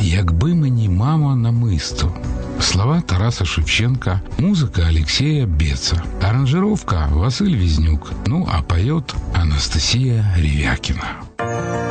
«Якби мені, мамо, намисто». Слова Тараса Шевченко, музыка Алексея Беца, аранжировка Василь Везнюк, а поет Анастасия Ревякина.